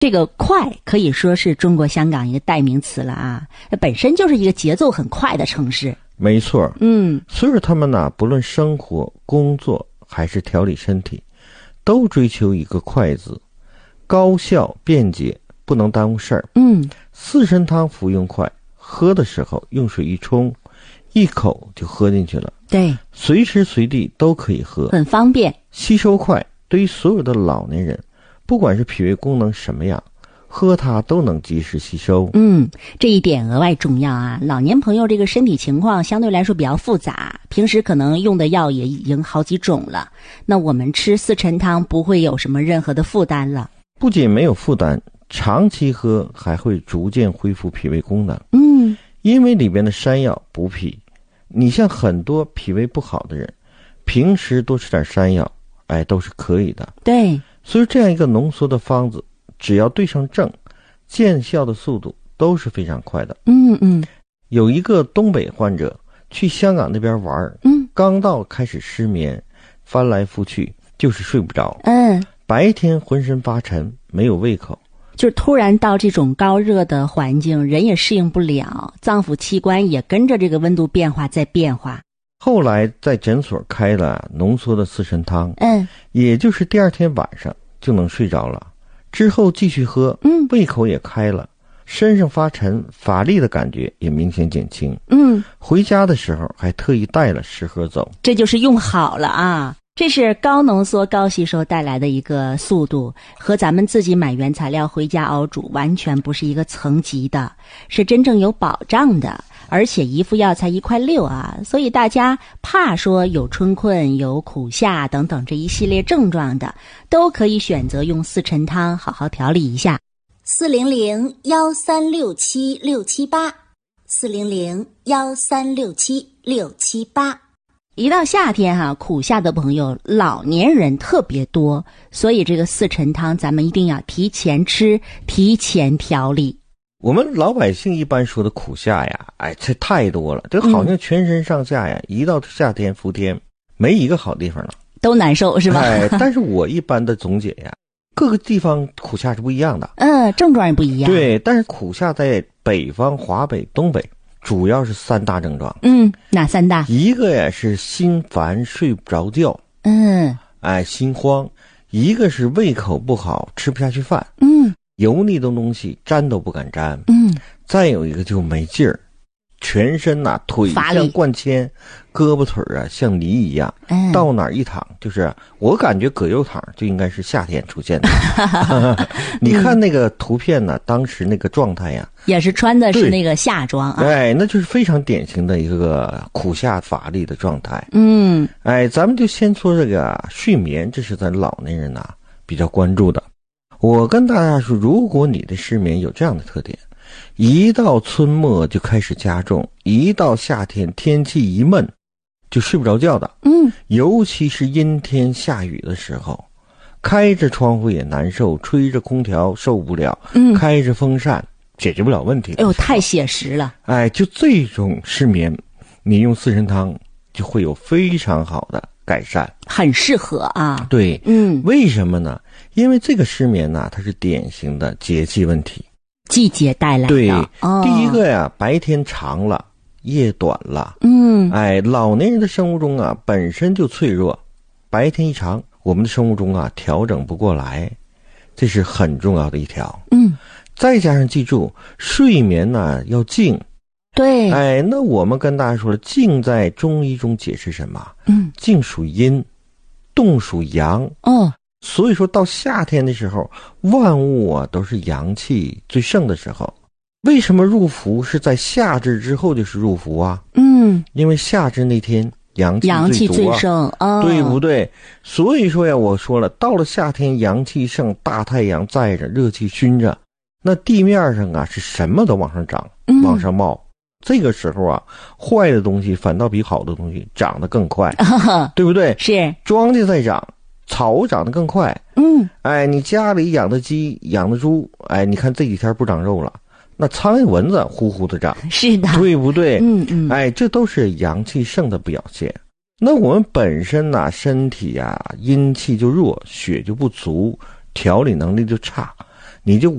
这个快可以说是中国香港一个代名词了啊，本身就是一个节奏很快的城市。 没错，所以说他们呢，不论生活、工作还是调理身体，都追求一个快字，高效便捷，不能耽误事儿。四神汤服用快，喝的时候用水一冲，一口就喝进去了。 对， 随时随地都可以喝， 很方便， 吸收快。对于所有的老年人，不管是脾胃功能什么样，喝它都能及时吸收。 这一点额外重要啊！老年朋友这个身体情况相对来说比较复杂，平时可能用的药也已经好几种了。那我们吃四陈汤不会有什么任何的负担了。 不仅没有负担，长期喝还会逐渐恢复脾胃功能。因为里边的山药补脾。你像很多脾胃不好的人，平时多吃点山药，都是可以的。 对， 所以这样一个浓缩的方子，只要对上症，见效的速度都是非常快的。有一个东北患者去香港那边玩，刚到开始失眠，翻来覆去就是睡不着。白天浑身发沉，没有胃口。 就是突然到这种高热的环境，人也适应不了，脏腑器官也跟着这个温度变化在变化。 后来在诊所开了浓缩的四神汤，也就是第二天晚上就能睡着了。之后继续喝，胃口也开了，身上发沉乏力的感觉也明显减轻。回家的时候还特意带了10盒走。 这就是用好了啊！这是高浓缩高吸收带来的一个速度，和咱们自己买原材料回家熬煮完全不是一个层级的，是真正有保障的。而且一副药才1.6块啊，所以大家怕说有春困、有苦夏等等这一系列症状的，都可以选择用四陈汤好好调理一下。 400-1367-678，400-1367-678。 一到夏天苦夏的朋友老年人特别多，所以这个四陈汤咱们一定要提前吃，提前调理。 我们老百姓一般说的苦夏呀，这太多了，这好像全身上下呀，一到夏天伏天，没一个好地方了， 都难受是吧？ 但是我一般的总结呀，各个地方苦夏是不一样的， 症状也不一样。 对，但是苦夏在北方、华北、东北，主要是3大症状。 哪3大？ 一个呀是心烦睡不着觉，心慌；一个是胃口不好，吃不下去饭，油腻的东西沾都不敢沾，再有一个就没劲儿，全身腿像灌铅，胳膊腿像泥一样，到哪儿一躺就是我感觉葛优躺就应该是夏天出现的。你看那个图片呢，当时那个状态呀， 也是穿的是那个夏装啊， 那就是非常典型的一个苦夏乏力的状态。咱们就先说这个睡眠，这是咱老年人比较关注的。我跟大家说，如果你的失眠有这样的特点，一到春末就开始加重，一到夏天天气一闷就睡不着觉的，尤其是阴天下雨的时候，开着窗户也难受，吹着空调受不了，开着风扇解决不了问题。 太写实了。 就这种失眠，你用四神汤就会有非常好的改善， 很适合啊。 对，为什么呢？因为这个失眠它是典型的节气问题， 季节带来的。 对，第一个呀，白天长了，夜短了。老年人的生物钟本身就脆弱，白天一长，我们的生物钟调整不过来，这是很重要的一条。再加上记住，睡眠要静。 对， 那我们跟大家说了，静在中医中解释什么？静属阴，动属阳。所以说到夏天的时候，万物都是阳气最盛的时候。为什么入伏是在夏至之后就是入伏啊？因为夏至那天阳气最盛， 对不对？所以说呀，我说了，到了夏天阳气盛，大太阳在着，热气熏着，那地面上是什么都往上涨，往上冒。这个时候坏的东西反倒比好的东西长得更快，对不对？ 是， 庄稼在长，草长得更快。你家里养的鸡养的猪，你看这几天不长肉了，那苍蝇蚊子呼呼的长， 是的， 对不对？这都是阳气盛的表现。那我们本身身体阴气就弱，血就不足，调理能力就差。 你就